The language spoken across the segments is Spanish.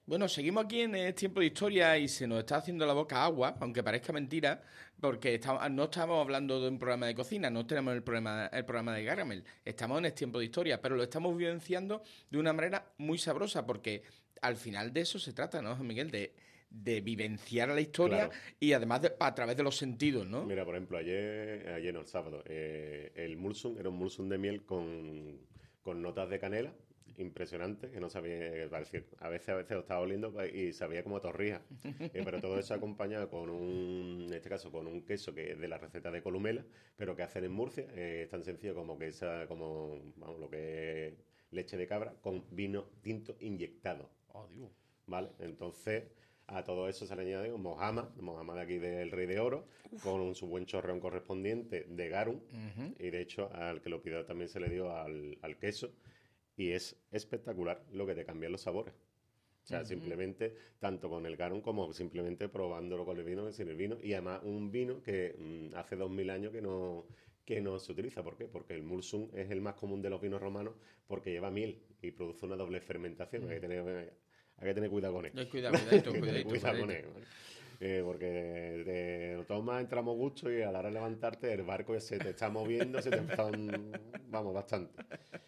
Bueno, seguimos aquí en el tiempo de historia y se nos está haciendo la boca agua, aunque parezca mentira, porque no estamos hablando de un programa de cocina, no tenemos el programa de Gargamel, estamos en el tiempo de historia, pero lo estamos vivenciando de una manera muy sabrosa, porque al final de eso se trata, ¿no, Miguel? De vivenciar la historia Claro. y además a través de los sentidos, ¿no? Mira, por ejemplo, ayer no, el sábado, el Mulsum era un Mulsum de miel con notas de canela, impresionante, que no sabía, parecía, a veces lo estaba oliendo y sabía como torrija. Pero todo eso acompañado con en este caso, con un queso que es de la receta de Columela, pero que hacen en Murcia, es tan sencillo como vamos, lo que es leche de cabra con vino tinto inyectado. Oh, Dios. ¿Vale? Entonces, a todo eso se le añade un mojama de aquí del Rey de Oro, con su buen chorreón correspondiente de garum, Ujú. y de hecho al que lo pidió también se le dio al queso, y es espectacular lo que te cambian los sabores. O sea, simplemente, tanto con el garum como simplemente probándolo con el vino que sin el vino, y además un vino que hace 2000 años que no se utiliza. ¿Por qué? Porque el Mulsum es el más común de los vinos romanos porque lleva miel y produce una doble fermentación. Hay que tener cuidado con él. Cuidado, Hay cuidadito, que tener cuidadito, cuidado con cuidadito. él, ¿vale? Porque te lo tomas, entramos gusto y a la hora de levantarte el barco se te está moviendo, se te están, vamos, bastante.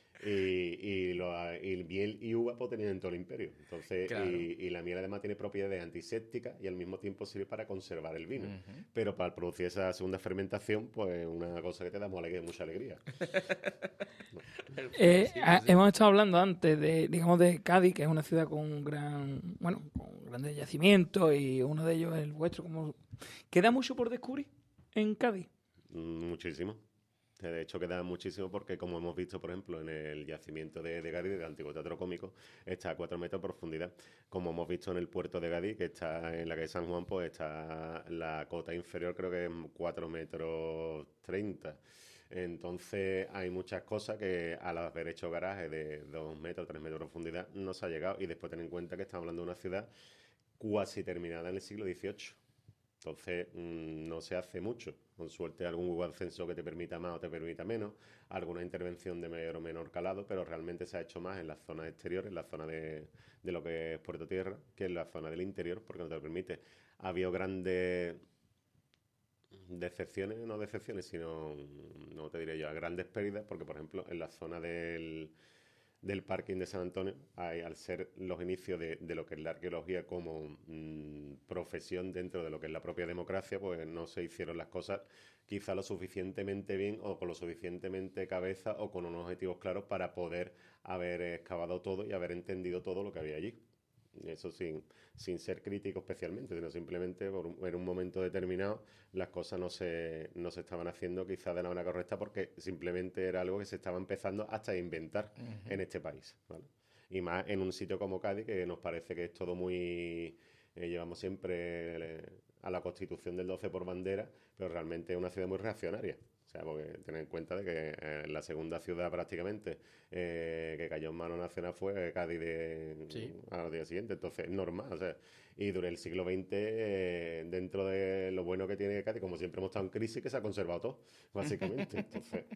Y miel y uva pues tenían en todo el imperio. Entonces, Claro. y la miel además tiene propiedades antisépticas y al mismo tiempo sirve para conservar el vino. Ujú. Pero para producir esa segunda fermentación, pues una cosa que te da mucha alegría. Sí, sí, sí. Hemos estado hablando antes de, digamos, de Cádiz, que es una ciudad con con grandes yacimientos y uno de ellos es el vuestro. ¿Queda mucho por descubrir en Cádiz? Muchísimo. De hecho, queda muchísimo porque, como hemos visto, por ejemplo, en el yacimiento de Gadí, del antiguo teatro cómico, está a 4 metros de profundidad. Como hemos visto en el puerto de Gadí, que está en la calle de San Juan, pues está la cota inferior, creo que es 4 metros 30. Entonces, hay muchas cosas que al haber hecho garaje de 2 metros, 3 metros de profundidad, no se ha llegado. Y después ten en cuenta que estamos hablando de una ciudad cuasi terminada en el siglo XVIII. Entonces, no se hace mucho. Con suerte, algún Google Ascenso que te permita más o te permita menos, alguna intervención de mayor o menor calado, pero realmente se ha hecho más en la zona exterior, en la zona de lo que es Puerto Tierra, que en la zona del interior, porque no te lo permite. Ha habido grandes decepciones, no decepciones, sino, no te diré yo, grandes pérdidas, porque por ejemplo, en la zona del parking de San Antonio, al ser los inicios de lo que es la arqueología como profesión dentro de lo que es la propia democracia, pues no se hicieron las cosas quizá lo suficientemente bien o con lo suficientemente cabeza o con unos objetivos claros para poder haber excavado todo y haber entendido todo lo que había allí. Eso sin ser crítico especialmente, sino simplemente en un momento determinado las cosas no se estaban haciendo quizás de la manera correcta porque simplemente era algo que se estaba empezando hasta a inventar en este país, ¿vale? Y más en un sitio como Cádiz, que nos parece que es todo muy... llevamos siempre a la Constitución del 12 por bandera, pero realmente es una ciudad muy reaccionaria. O sea, porque tener en cuenta de que la segunda ciudad prácticamente que cayó en mano nacional fue Cádiz Sí. a los días siguientes. Entonces es normal. O sea, y durante el siglo XX, dentro de lo bueno que tiene Cádiz, como siempre hemos estado en crisis, que se ha conservado todo, básicamente. Entonces,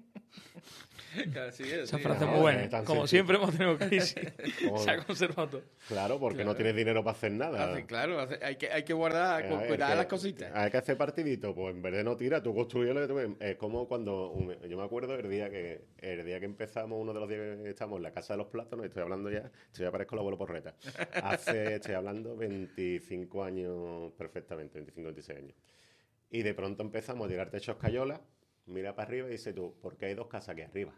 Así Esa sí, frase así es muy claro, buena. es tan Como sencillo. siempre hemos tenido crisis. Se Como- ha conservado todo. claro, porque no Claro. tienes dinero para hacer nada. Claro, hay que guardar, A ver, cuidar las cositas. hay que hacer partidito, pues en vez de no tirar, tú construyes lo que tú ves. Es como cuando, yo me acuerdo el día que empezamos, uno de los días que estamos en la Casa de los Plátanos, estoy hablando ya, estoy ya parezco el abuelo Porreta. Estoy hablando 25 años perfectamente, 25, 26 años. Y de pronto empezamos a tirar techos cayolas, mira para arriba y dices tú, ¿por qué hay dos casas aquí arriba?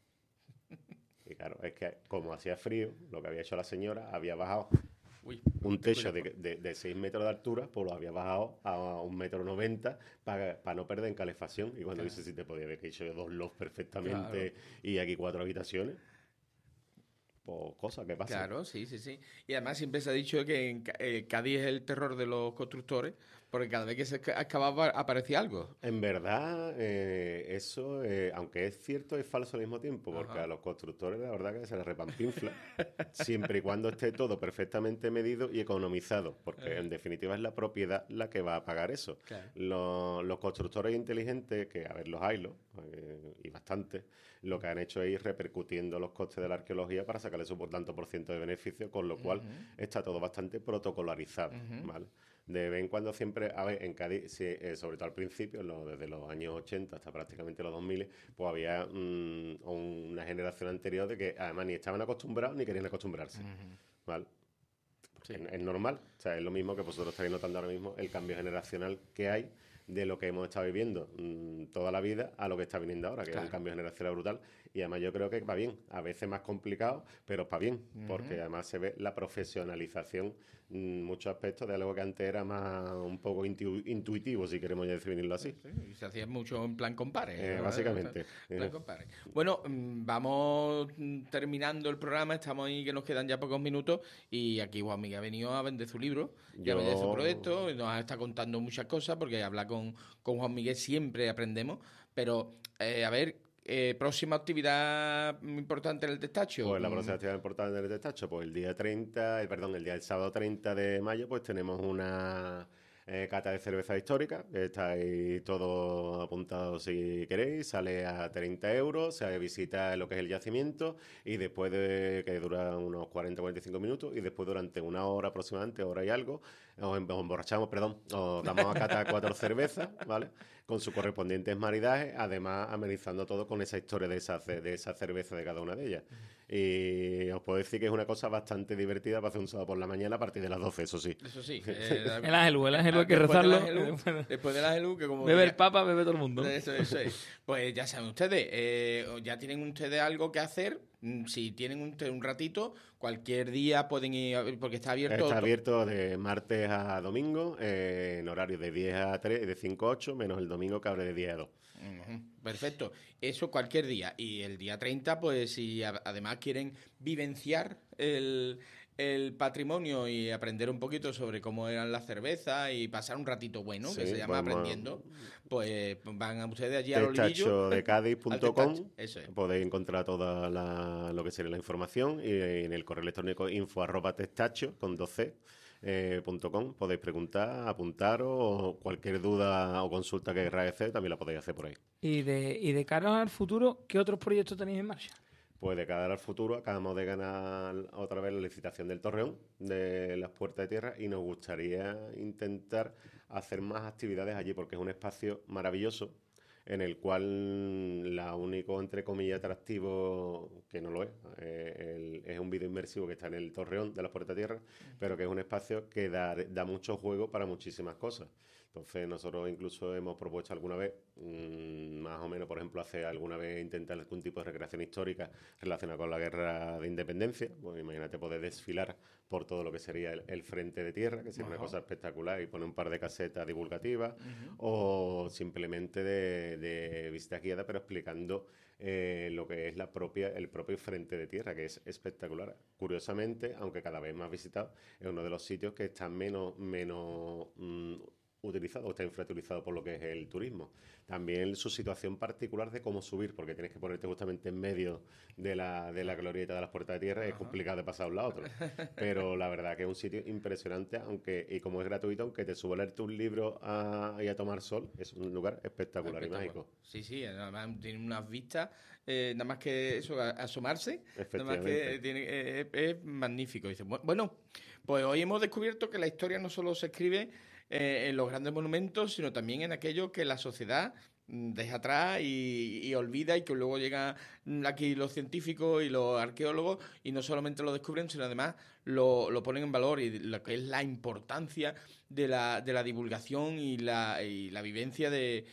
Y claro, es que como hacía frío, lo que había hecho la señora, había bajado Uy, un ten techo cuidado. de 6 metros de altura, pues lo había bajado a 1,90 m para no perder en calefacción. Y cuando Claro, dices si te podía haber hecho dos lofts claro, perfectamente y aquí 4 habitaciones, pues cosas que pasan. claro, sí, sí, sí. Y además siempre se ha dicho que Cádiz es el terror de los constructores, porque cada vez que se excavaba aparecía algo. En verdad, eso, aunque es cierto, es falso al mismo tiempo, porque a los constructores la verdad que se les repampinfla, siempre y cuando esté todo perfectamente medido y economizado, porque en definitiva es la propiedad la que va a pagar eso. Claro. Los constructores inteligentes, que a ver, los hay, y bastantes, lo que han hecho es ir repercutiendo los costes de la arqueología para sacarle su tanto por ciento de beneficio, con lo cual está todo bastante protocolarizado, ¿vale? De vez en cuando siempre, a ver, en Cádiz, sí, sobre todo al principio, desde los años 80 hasta prácticamente los 2000, pues había una generación anterior de que además ni estaban acostumbrados ni querían acostumbrarse, ¿vale? Sí. Es normal, o sea, es lo mismo que vosotros estáis notando ahora mismo, el cambio generacional que hay de lo que hemos estado viviendo toda la vida a lo que está viniendo ahora, que es un cambio generacional brutal. Y además yo creo que va bien, a veces más complicado, pero va bien, porque además se ve la profesionalización muchos aspectos de algo que antes era más un poco intuitivo, si queremos ya definirlo así. Sí, y se hacía mucho en plan compare. Básicamente. Plan compare. Bueno, vamos terminando el programa, estamos ahí que nos quedan ya pocos minutos y aquí Juan Miguel ha venido a vender su libro, y a vender su proyecto, y nos está contando muchas cosas, porque hablar con Juan Miguel siempre aprendemos, pero a ver, próxima actividad importante en el Testacho. Pues la próxima actividad importante en el Testacho, pues el día del sábado 30 de mayo, pues tenemos una cata de cerveza histórica, que estáis todos apuntados si queréis, sale a 30 euros, se visita lo que es el yacimiento y después que dura unos 40-45 minutos y después durante una hora aproximadamente, hora y algo, os emborrachamos, os damos a cata 4 cervezas, ¿vale? Con sus correspondientes maridajes, además amenizando todo con esa historia de esa cerveza de cada una de ellas. Y os puedo decir que es una cosa bastante divertida para hacer un sábado por la mañana a partir de las 12, eso sí. Eso sí. El Ángelu hay que rezarlo. Después del Ángelu, que como... Bebe el Papa, bebe todo el mundo. Eso es. Pues ya saben ustedes, ya tienen ustedes algo que hacer. Si tienen un ratito, cualquier día pueden ir, porque está abierto. Está abierto de martes a domingo, en horario de 10 a 3, de 5 a 8, menos el domingo que abre de 10 a 2. Perfecto. Eso cualquier día. Y el día 30, pues si además quieren vivenciar el patrimonio y aprender un poquito sobre cómo eran las cervezas y pasar un ratito bueno, que se llama aprendiendo, pues van a ustedes allí al Olivillo. Testachodecadiz.com. Podéis encontrar toda lo que sería la información y en el correo electrónico info@testacho con 2c. .com, podéis preguntar, apuntaros o cualquier duda o consulta que queráis hacer, también la podéis hacer por ahí. Y de cara al futuro, ¿qué otros proyectos tenéis en marcha? Pues de cara al futuro acabamos de ganar otra vez la licitación del Torreón, de las Puertas de Tierra, y nos gustaría intentar hacer más actividades allí porque es un espacio maravilloso en el cual la único, entre comillas, atractivo, que no lo es, es un vídeo inmersivo que está en el Torreón de las Puertas de Tierra, pero que es un espacio que da mucho juego para muchísimas cosas. Entonces nosotros incluso hemos propuesto alguna vez, más o menos, por ejemplo, hacer alguna vez intentar algún tipo de recreación histórica relacionada con la guerra de independencia. Pues imagínate poder desfilar por todo lo que sería el frente de tierra, que sería una cosa espectacular, y poner un par de casetas divulgativas, o simplemente de visita guiada, pero explicando lo que es el propio frente de tierra, que es espectacular. Curiosamente, aunque cada vez más visitado, es uno de los sitios que está menos utilizado o está infrautilizado por lo que es el turismo. También su situación particular de cómo subir, porque tienes que ponerte justamente en medio de la glorieta de las Puertas de Tierra, es complicado de pasar de un lado a otro. Pero la verdad que es un sitio impresionante, y como es gratuito, aunque te suba a leerte un libro y a tomar sol, es un lugar espectacular y mágico. Sí, además tiene unas vistas, nada más que eso, asomarse, nada más que es magnífico. Dice, bueno, pues hoy hemos descubierto que la historia no solo se escribe en los grandes monumentos, sino también en aquello que la sociedad deja atrás y olvida, y que luego llegan aquí los científicos y los arqueólogos y no solamente lo descubren, sino además lo ponen en valor, y lo que es la importancia de la divulgación y la vivencia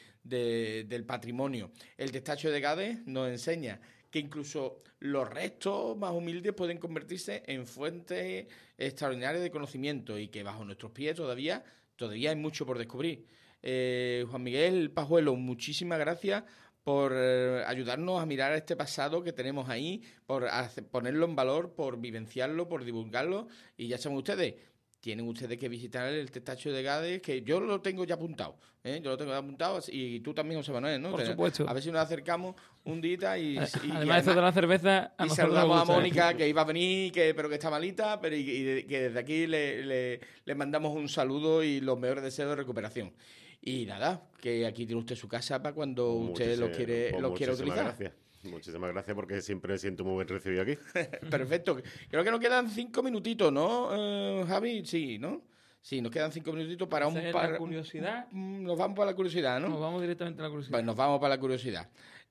del patrimonio. El Testacho de Gade nos enseña que incluso los restos más humildes pueden convertirse en fuentes extraordinarias de conocimiento, y que bajo nuestros pies todavía hay mucho por descubrir. Juan Miguel Pajuelo, muchísimas gracias por ayudarnos a mirar este pasado que tenemos ahí, por ponerlo en valor, por vivenciarlo, por divulgarlo. Y ya saben ustedes, tienen ustedes que visitar el Testaccio de Gades, que yo lo tengo ya apuntado, yo lo tengo ya apuntado, y tú también, José Manuel, ¿no? Por supuesto. A ver si nos acercamos un día y además esto de la cerveza, y saludamos a Mónica, que iba a venir, pero que está malita, pero que desde aquí le mandamos un saludo y los mejores deseos de recuperación. Y nada, que aquí tiene usted su casa para cuando usted lo quiere utilizar. Gracias. Muchísimas gracias, porque siempre me siento muy bien recibido aquí. Perfecto. Creo que nos quedan 5 minutitos, ¿no, Javi? Sí, ¿no? Sí, nos quedan 5 minutitos para la curiosidad. Nos vamos para la curiosidad, ¿no? Nos vamos directamente a la curiosidad. Pues nos vamos para la curiosidad.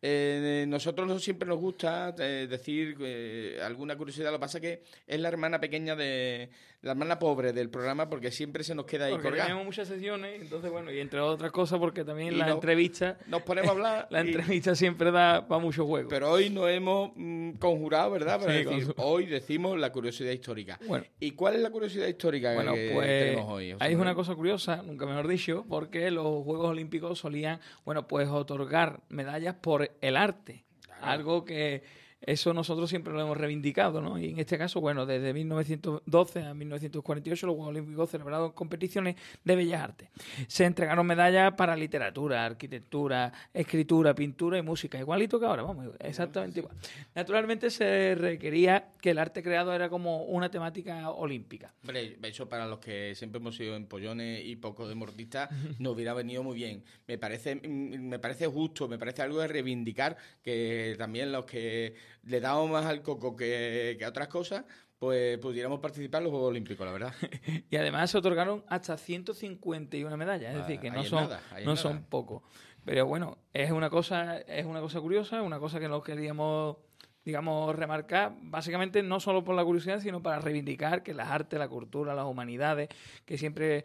Nosotros siempre nos gusta decir alguna curiosidad. Lo que pasa es que es la hermana pequeña la hermana pobre del programa, porque siempre se nos queda ahí colgada. Tenemos muchas sesiones, entonces bueno, y entre otras cosas porque también la entrevista nos ponemos a hablar. La entrevista siempre da para mucho juego. Pero hoy nos hemos conjurado, ¿verdad? Para Sí, decir, hoy decimos la curiosidad histórica. Bueno, ¿y cuál es la curiosidad histórica que tenemos hoy? Hay una cosa curiosa, nunca mejor dicho, porque los Juegos Olímpicos solían, otorgar medallas por el arte. Claro. Algo que eso nosotros siempre lo hemos reivindicado, ¿no? Y en este caso, desde 1912 a 1948 los Juegos Olímpicos celebraron competiciones de bellas artes. Se entregaron medallas para literatura, arquitectura, escritura, pintura y música, igualito que ahora, exactamente igual. Naturalmente se requería que el arte creado era como una temática olímpica. Hombre, eso para los que siempre hemos sido empollones y poco deportistas nos hubiera venido muy bien. Me parece justo, me parece algo de reivindicar, que también los que le damos más al coco que a otras cosas, pues pudiéramos participar en los Juegos Olímpicos, la verdad. Y además se otorgaron hasta 151 medallas, es decir, que no son pocos. Pero bueno, es una cosa curiosa, una cosa que nos queríamos, remarcar, básicamente no solo por la curiosidad, sino para reivindicar que las artes, la cultura, las humanidades, que siempre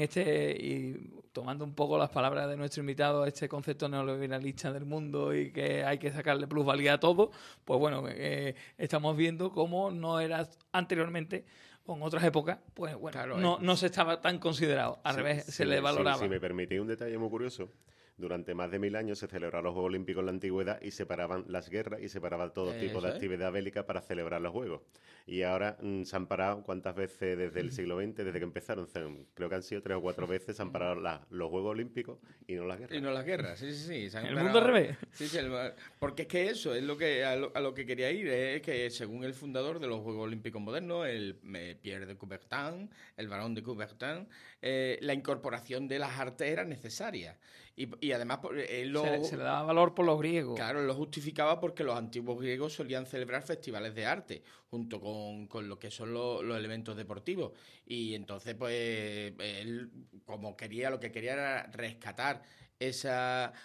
y tomando un poco las palabras de nuestro invitado, este concepto neoliberalista del mundo y que hay que sacarle plusvalía a todo, pues bueno, estamos viendo cómo no era anteriormente, o en otras épocas, pues bueno, claro, no se estaba tan considerado, al revés, se le valoraba. Si me permitís un detalle muy curioso. Durante más de 1000 años se celebraron los Juegos Olímpicos en la antigüedad y separaban las guerras y separaban todo tipo de actividad bélica para celebrar los Juegos. Y ahora se han parado, ¿cuántas veces desde el siglo XX, desde que empezaron? Creo que han sido 3 o 4 veces, se han parado los Juegos Olímpicos y no las guerras. Y no las guerras, sí. Se han el mundo al revés. Sí, porque es que eso es a lo que quería ir, es que según el fundador de los Juegos Olímpicos modernos, el Pierre de Coubertin, el barón de Coubertin, la incorporación de las artes era necesaria. Y además se le daba valor por los griegos. Claro, lo justificaba porque los antiguos griegos solían celebrar festivales de arte junto con lo que son los elementos deportivos. Y entonces, pues, él lo que quería era rescatar esos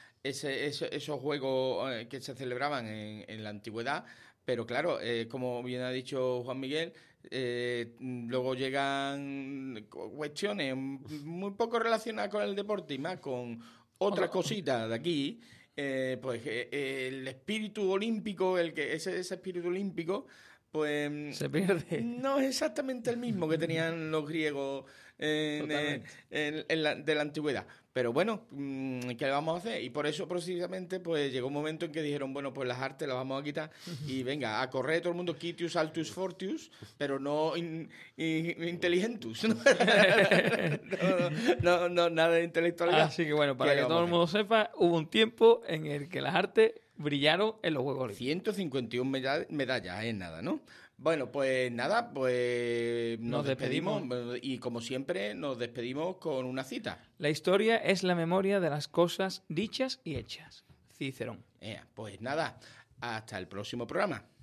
juegos que se celebraban en la antigüedad. Pero claro, como bien ha dicho Juan Miguel, luego llegan cuestiones muy poco relacionadas con el deporte y más con otra cosita de aquí, pues el espíritu olímpico, ese espíritu olímpico, pues se pierde. No es exactamente el mismo que tenían los griegos de la antigüedad. Pero bueno, ¿qué le vamos a hacer? Y por eso precisamente pues llegó un momento en que dijeron, bueno, pues las artes las vamos a quitar y venga, a correr todo el mundo quitius, altus, fortius, pero no inteligentus. No, nada de intelectualidad. Así que bueno, para que todo el mundo sepa, hubo un tiempo en el que las artes brillaron en los Juegos Olímpicos. 151 medallas, es nada, ¿no? Bueno, pues nada, pues nos despedimos y como siempre nos despedimos con una cita. La historia es la memoria de las cosas dichas y hechas. Cicerón. Pues nada, hasta el próximo programa.